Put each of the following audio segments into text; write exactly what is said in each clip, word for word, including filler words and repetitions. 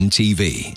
T V.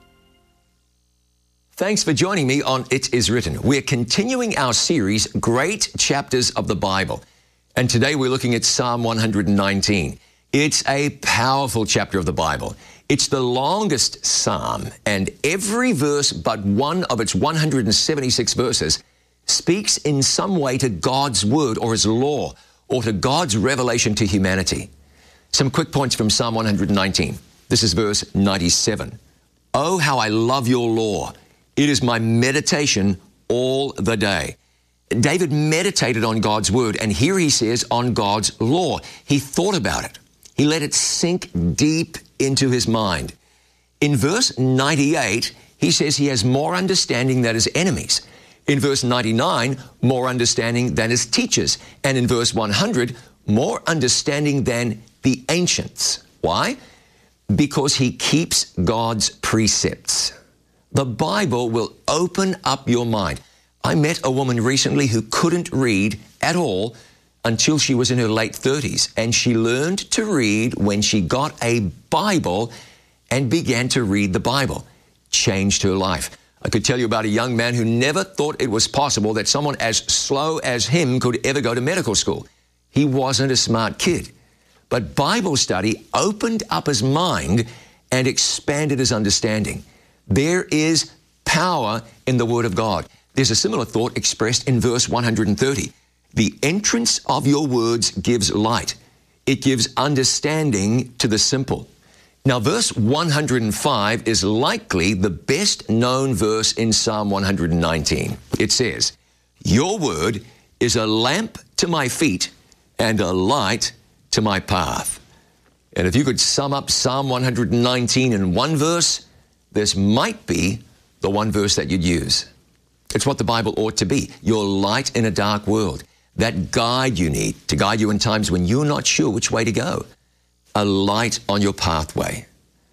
Thanks for joining me on It Is Written. We're continuing our series, Great Chapters of the Bible. And today we're looking at Psalm one hundred nineteen. It's a powerful chapter of the Bible. It's the longest psalm, and every verse but one of its one hundred seventy-six verses speaks in some way to God's word or his law or to God's revelation to humanity. Some quick points from Psalm one hundred nineteen. This is verse ninety-seven. Oh, how I love your law. It is my meditation all the day. David meditated on God's word, and here he says on God's law. He thought about it. He let it sink deep into his mind. In verse ninety-eight, he says he has more understanding than his enemies. In verse ninety-nine, more understanding than his teachers. And in verse one hundred, more understanding than the ancients. Why? Because he keeps God's precepts. The Bible will open up your mind. I met a woman recently who couldn't read at all until she was in her late thirties, and she learned to read when she got a Bible and began to read the Bible. Changed her life. I could tell you about a young man who never thought it was possible that someone as slow as him could ever go to medical school. He wasn't a smart kid. But Bible study opened up his mind and expanded his understanding. There is power in the Word of God. There's a similar thought expressed in verse one hundred thirty. The entrance of your words gives light. It gives understanding to the simple. Now, verse one hundred five is likely the best known verse in Psalm one hundred nineteen. It says, your word is a lamp to my feet and a light to my path. And if you could sum up Psalm one hundred nineteen in one verse, this might be the one verse that you'd use. It's what the Bible ought to be, your light in a dark world, that guide you need to guide you in times when you're not sure which way to go, a light on your pathway.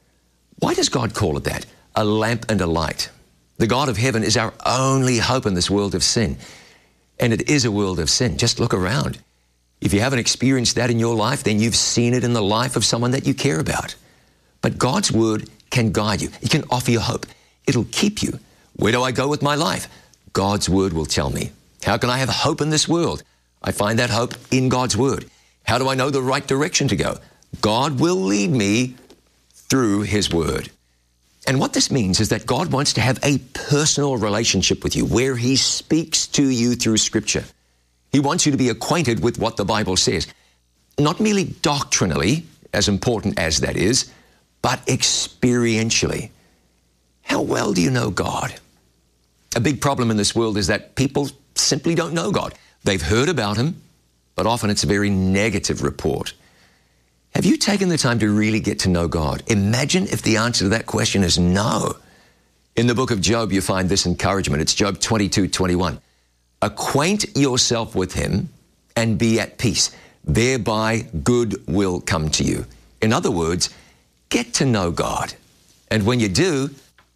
Why does God call it that? A lamp and a light. The God of heaven is our only hope in this world of sin. And it is a world of sin. Just look around. If you haven't experienced that in your life, then you've seen it in the life of someone that you care about. But God's word can guide you. It can offer you hope. It'll keep you. Where do I go with my life? God's word will tell me. How can I have hope in this world? I find that hope in God's word. How do I know the right direction to go? God will lead me through his word. And what this means is that God wants to have a personal relationship with you where he speaks to you through Scripture. He wants you to be acquainted with what the Bible says, not merely doctrinally, as important as that is, but experientially. How well do you know God? A big problem in this world is that people simply don't know God. They've heard about him, but often it's a very negative report. Have you taken the time to really get to know God? Imagine if the answer to that question is no. In the book of Job, you find this encouragement. It's Job twenty-two twenty-one. Acquaint yourself with him and be at peace. Thereby good will come to you. In other words, get to know God. And when you do,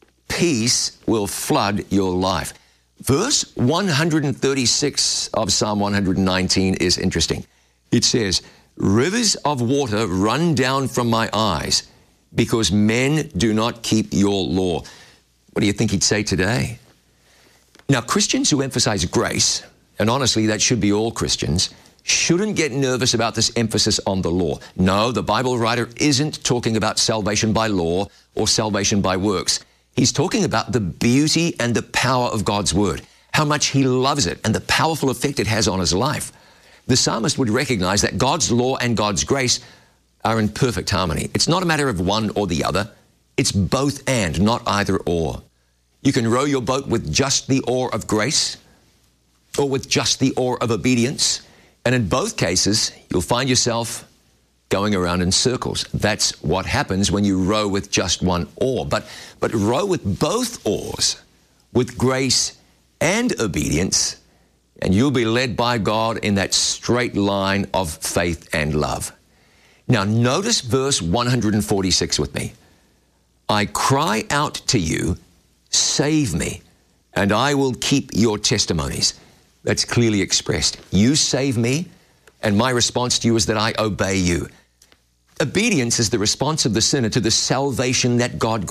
peace will flood your life. Verse one hundred thirty-six of Psalm one hundred nineteen is interesting. It says, rivers of water run down from my eyes because men do not keep your law. What do you think he'd say today? Now, Christians who emphasize grace, and honestly, that should be all Christians, shouldn't get nervous about this emphasis on the law. No, the Bible writer isn't talking about salvation by law or salvation by works. He's talking about the beauty and the power of God's word, how much he loves it, and the powerful effect it has on his life. The psalmist would recognize that God's law and God's grace are in perfect harmony. It's not a matter of one or the other. It's both and, not either or. You can row your boat with just the oar of grace or with just the oar of obedience. And in both cases, you'll find yourself going around in circles. That's what happens when you row with just one oar. But, but row with both oars, with grace and obedience, and you'll be led by God in that straight line of faith and love. Now, notice verse one hundred forty-six with me. I cry out to you, save me, and I will keep your testimonies. That's clearly expressed. You save me, and my response to you is that I obey you. Obedience is the response of the sinner to the salvation that God